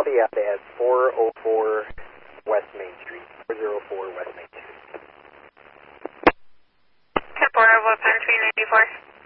Copy out at 404 West Main Street. 404 West Main Street. 404 Pine Tree 94.